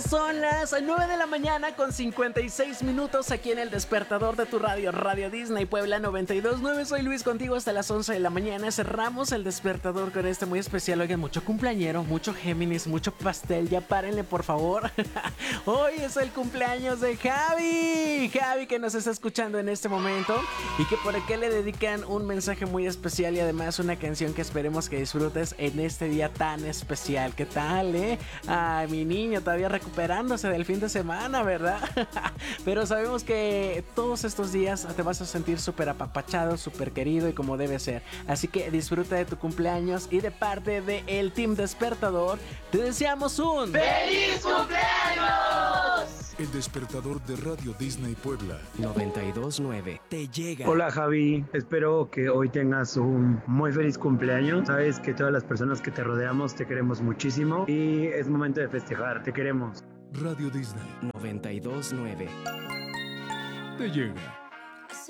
Son las 9 de la mañana con 56 minutos aquí en el despertador de tu radio, Radio Disney Puebla 92.9. Soy Luis contigo hasta las 11 de la mañana. Cerramos el despertador con este muy especial. Oigan, mucho cumpleañero, mucho Géminis, mucho pastel. Ya párenle, por favor. Hoy es el cumpleaños de Javi. Javi, que nos está escuchando en este momento y que por aquí le dedican un mensaje muy especial y además una canción que esperemos que disfrutes en este día tan especial. ¿Qué tal, Ay, mi niño, todavía recuperándose del fin de semana, ¿verdad? Pero sabemos que todos estos días te vas a sentir súper apapachado, súper querido y como debe ser. Así que disfruta de tu cumpleaños y de parte del Team Despertador te deseamos un ¡Feliz cumpleaños! El despertador de Radio Disney Puebla 92.9 te llega. Hola Javi, espero que hoy tengas un muy feliz cumpleaños. Sabes que todas las personas que te rodeamos te queremos muchísimo y es momento de festejar, te queremos. Radio Disney 92.9 te llega.